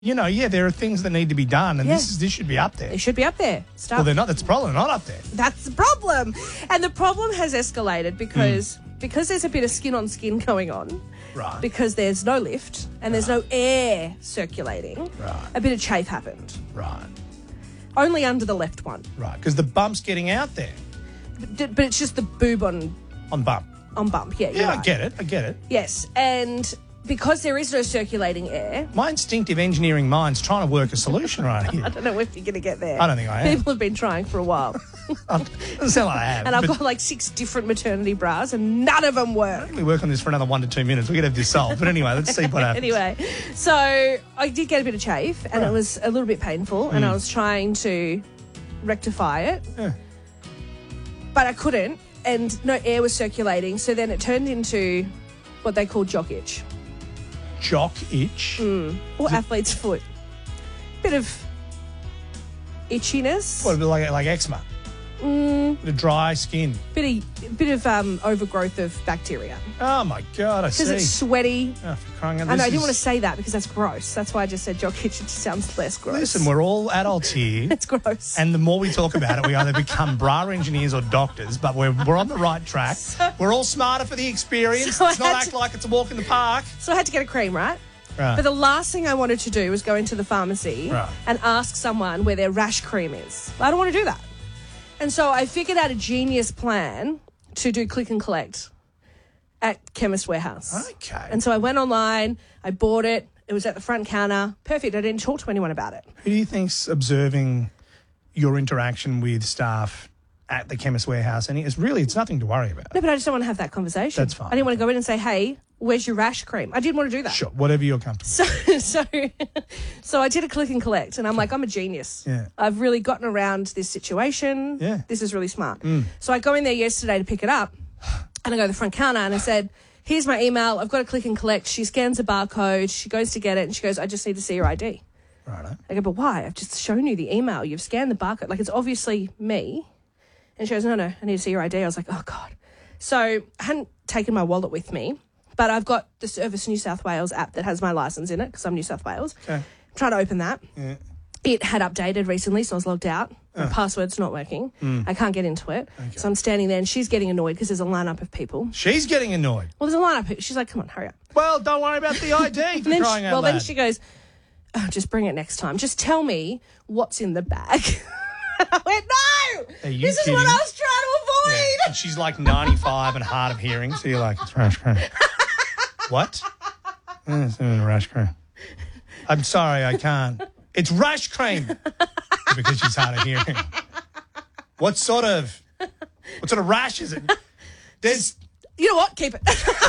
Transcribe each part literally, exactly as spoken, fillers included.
You know, yeah, there are things that need to be done, and Yeah. this is this should be up there. They should be up there. Start. Well, they're not. That's the problem. They're not up there. That's the problem. And the problem has escalated because because there's a bit of skin on skin going on. Right. Because there's no lift and there's no air circulating. Right. A bit of chafe happened. Right. Only under the left one. Right. Because the bump's getting out there But, but it's just the boob on on bump. on bump. Yeah, you're Yeah, I right. get it. I get it. Yes. And because there is no circulating air, My instinctive engineering mind's trying to work a solution right I here. don't know if you're going to get there. I don't think I am. People have been trying for a while. Doesn't sound like I have. And I've but got like six different maternity bras and none of them work. we work on this for another one to two minutes. We could have this solved. But anyway, let's see what happens. Anyway, so I did get a bit of chafe and it was a little bit painful and I was trying to rectify it, Yeah. but I couldn't and no air was circulating. So then it turned into what they call jock itch Jock itch. or athlete's foot. Bit of itchiness, What, a bit like, like eczema? Mm. Bit of dry skin. bit of, bit of um, overgrowth of bacteria. Oh, my God, I Because see. it's sweaty. Oh, for crying out I know, I this didn't is- want to say that because that's gross. That's why I just said jock itch. It just sounds less gross. Listen, we're all adults here. It's gross. And the more we talk about it, we either become bra engineers or doctors, but we're, we're on the right track. We're all smarter for the experience. So I Let's not had act to- like it's a walk in the park. So I had to get a cream, right? Right. But the last thing I wanted to do was go into the pharmacy Right. and ask someone where their rash cream is. I don't want to do that. And so I figured out a genius plan to do click and collect at Chemist Warehouse. Okay. And so I went online, I bought it, it was at the front counter. Perfect. I didn't talk to anyone about it. Who do you think's observing your interaction with staff at the Chemist Warehouse? And it's really, it's nothing to worry about. No, but I just don't want to have that conversation. That's fine. I didn't want to go in and say, hey, where's your rash cream? I didn't want to do that. Sure, whatever you're comfortable. So, so, so I did a click and collect, and I'm like, I'm a genius. Yeah. I've really gotten around this situation. Yeah. This is really smart. So I go in there yesterday to pick it up, and I go to the front counter, and I said, here's my email. I've got a click and collect. She scans a barcode. She goes to get it, and she goes, I just need to see your I D. Righto. I go, but why? I've just shown you the email. You've scanned the barcode. Like, it's obviously me. And she goes, no, no, I need to see your I D. I was like, oh, God. So I hadn't taken my wallet with me, but I've got the Service New South Wales app that has my licence in it because I'm New South Wales. Okay. I'm trying to open that. Yeah. It had updated recently, so I was logged out. My password's not working. I can't get into it. So I'm standing there and she's getting annoyed because there's a lineup of people. She's getting annoyed. Well, there's a lineup of people. She's like, come on, hurry up. Well, don't worry about the I D for And then crying she, out well, loud. then she goes, oh, just bring it next time. Just tell me what's in the bag. I went, no! Are you This is what kidding? I was trying to avoid. Yeah. And she's like ninety-five and hard of hearing, so you're like, it's rash cream. What? Eh, It's a rash cream. I'm sorry, I can't. It's rash cream. Because she's hard of hearing. What sort of, what sort of rash is it? There's, You know what? Keep it.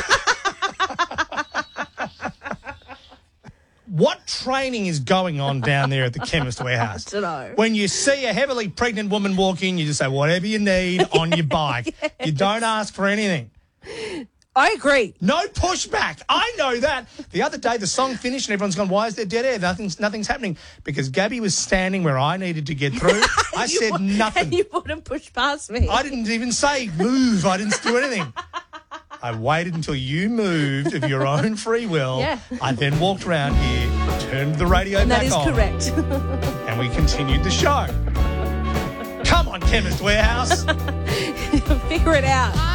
what training is going on down there at the Chemist Warehouse? I don't know. When you see a heavily pregnant woman walk in, you just say, whatever you need on your bike. You don't ask for anything. I agree. No pushback. I know that. The other day, the song finished and everyone's gone, why is there dead air? Nothing's, nothing's happening. Because Gabby was standing where I needed to get through. I You said wa- nothing. And you wouldn't push past me. I didn't even say move. I didn't do anything. I waited until you moved of your own free will. Yeah. I then walked around here, turned the radio and back that is on, correct. and we continued the show. Come on, Chemist Warehouse. Figure it out.